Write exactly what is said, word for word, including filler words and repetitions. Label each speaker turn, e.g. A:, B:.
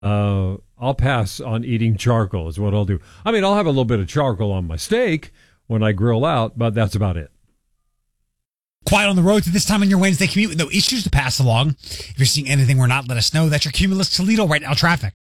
A: Uh, I'll pass on eating charcoal is what I'll do. I mean, I'll have a little bit of charcoal on my steak when I grill out, but that's about it.
B: Quiet on the roads at this time on your Wednesday commute with no issues to pass along. If you're seeing anything we're not, let us know. That's your Cumulus Toledo right now traffic.